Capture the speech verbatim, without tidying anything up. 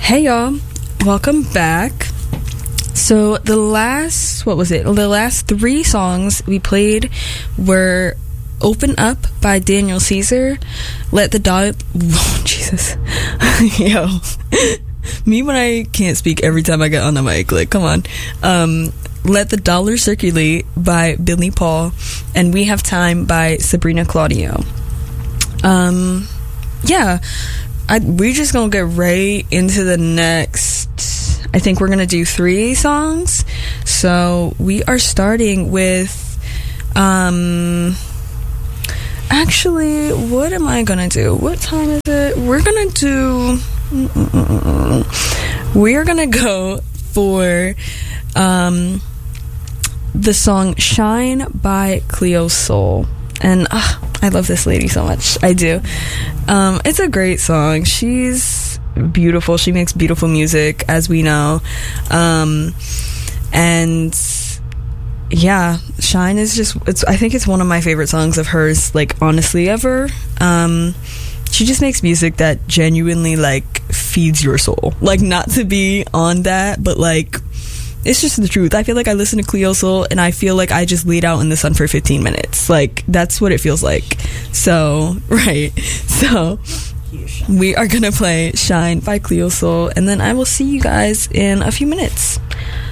Hey y'all, welcome back. So the last, what was it? The last three songs we played were Open Up by Daniel Caesar, Let the Dollar, oh, Jesus, yo, me when I can't speak every time I get on the mic, like, come on, um, Let the Dollar Circulate by Billy Paul, and We Have Time by Sabrina Claudio. Um, yeah, I, we're just gonna get right into the next, I think we're gonna do three songs, so we are starting with, um... Actually, what am I gonna do? What time is it? We're gonna do... We're gonna go for um, the song Shine by Cleo Sol. And uh, I love this lady so much. I do. Um, it's a great song. She's beautiful. She makes beautiful music, as we know. Um, and... yeah, Shine is just, it's, I think it's one of my favorite songs of hers, like, honestly, ever. Um, she just makes music that genuinely, like, feeds your soul. Like, not to be on that, but, like, it's just the truth. I feel like I listen to Cleo Sol, and I feel like I just laid out in the sun for fifteen minutes. Like, that's what it feels like. So, right. So, we are gonna play Shine by Cleo Sol, and then I will see you guys in a few minutes.